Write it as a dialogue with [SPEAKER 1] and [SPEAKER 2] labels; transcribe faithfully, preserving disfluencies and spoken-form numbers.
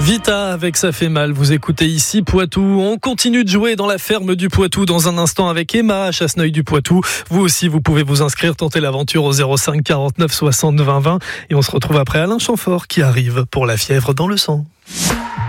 [SPEAKER 1] Vita avec Ça fait mal, vous écoutez ici Poitou. On continue de jouer dans la ferme du Poitou dans un instant avec Emma à Chasseneuil du Poitou. Vous aussi, vous pouvez vous inscrire, tenter l'aventure au zéro cinq quarante-neuf soixante vingt vingt. Et on se retrouve après Alain Chamfort qui arrive pour la fièvre dans le sang.